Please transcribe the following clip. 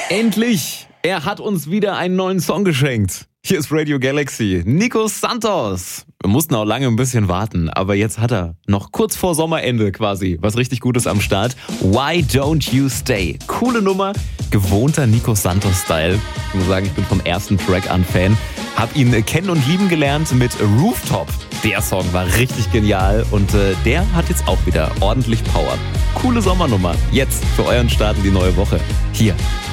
Endlich! Er hat uns wieder einen neuen Song geschenkt. Hier ist Radio Galaxy. Nico Santos. Wir mussten auch lange ein bisschen warten, aber jetzt hat er noch kurz vor Sommerende quasi was richtig Gutes am Start. Why Don't You Stay? Coole Nummer, gewohnter Nico Santos-Style. Ich muss sagen, ich bin vom ersten Track an Fan. Hab ihn kennen und lieben gelernt mit Rooftop. Der Song war richtig genial und der hat jetzt auch wieder ordentlich Power. Coole Sommernummer. Jetzt für euren Start in die neue Woche. Hier